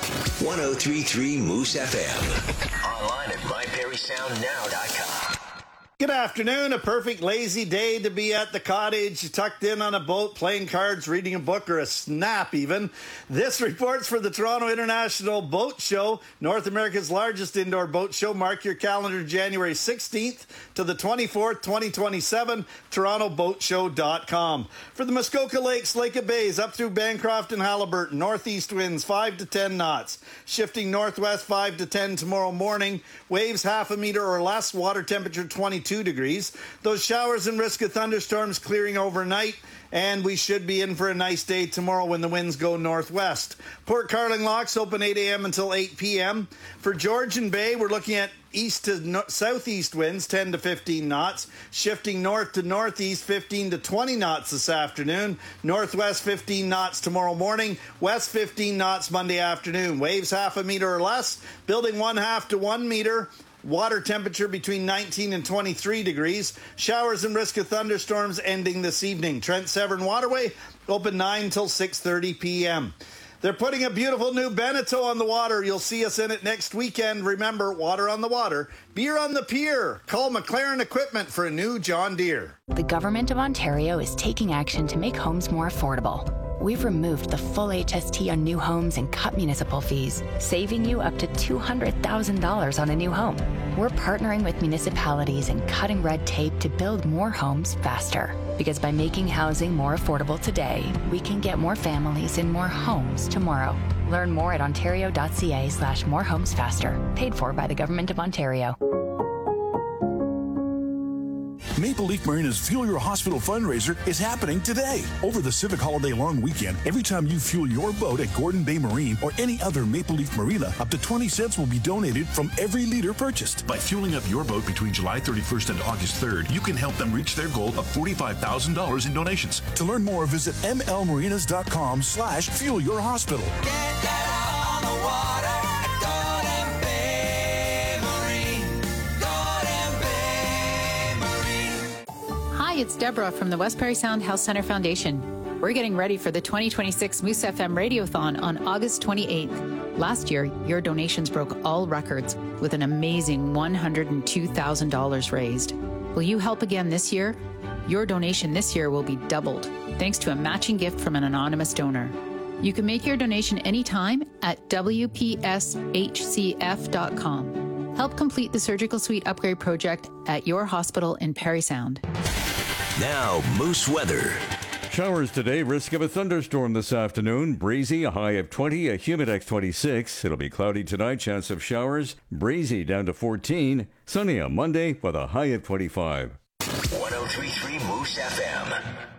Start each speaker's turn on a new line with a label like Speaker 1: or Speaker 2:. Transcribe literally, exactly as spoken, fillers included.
Speaker 1: one oh three point three Moose F M. Online at my perry sound now dot com.
Speaker 2: Good afternoon. A perfect lazy day to be at the cottage, tucked in on a boat, playing cards, reading a book, or a snap even. This reports for the Toronto International Boat Show, North America's largest indoor boat show. Mark your calendar, January sixteenth to the twenty-fourth, twenty twenty-seven, toronto boat show dot com. For the Muskoka Lakes, Lake of Bays, up through Bancroft and Haliburton, northeast winds five to ten knots, shifting northwest five to ten tomorrow morning, waves half a meter or less, water temperature twenty-two degrees. Those showers and risk of thunderstorms clearing overnight, and we should be in for a nice day tomorrow when the winds go northwest. Port Carling locks open eight a.m. until eight p.m. For Georgian Bay, we're looking at east to no- southeast winds ten to fifteen knots, shifting north to northeast fifteen to twenty knots this afternoon, northwest fifteen knots tomorrow morning, west fifteen knots Monday afternoon. Waves half a meter or less, building one half to one meter. Water temperature between nineteen and twenty-three degrees. Showers and risk of thunderstorms ending this evening. Trent Severn Waterway open nine until six thirty p.m. They're putting a beautiful new Beneteau on the water. You'll see us in it next weekend. Remember, water on the water, beer on the pier. Call McLaren Equipment for a new John Deere.
Speaker 3: The Government of Ontario is taking action to make homes more affordable. We've removed the full H S T on new homes and cut municipal fees, saving you up to two hundred thousand dollars on a new home. We're partnering with municipalities and cutting red tape to build more homes faster. Because by making housing more affordable today, we can get more families in more homes tomorrow. Learn more at ontario.ca slash more homes faster. Paid for by the Government of Ontario.
Speaker 4: Maple Leaf Marina's Fuel Your Hospital fundraiser is happening today. Over the Civic Holiday long weekend, every time you fuel your boat at Gordon Bay Marine or any other Maple Leaf Marina, up to twenty cents will be donated from every liter purchased. By fueling up your boat between July thirty-first and August third, you can help them reach their goal of forty-five thousand dollars in donations. To learn more, visit mlmarinas.com slash fuel your hospital.
Speaker 5: Get that out on the water.
Speaker 6: It's Deborah from the West Perry Sound Health Center Foundation. We're getting ready for the twenty twenty-six Moose F M Radiothon on August twenty-eighth. Last year, your donations broke all records with an amazing one hundred two thousand dollars raised. Will you help again this year? Your donation this year will be doubled, thanks to a matching gift from an anonymous donor. You can make your donation anytime at w p s h c f dot com. Help complete the surgical suite upgrade project at your hospital in Perry Sound.
Speaker 1: Now, Moose weather.
Speaker 7: Showers today, risk of a thunderstorm this afternoon. Breezy, a high of twenty, a humidex twenty-six. It'll be cloudy tonight, chance of showers. Breezy down to fourteen. Sunny on Monday with a high of twenty-five.
Speaker 1: one oh three point three Moose F M.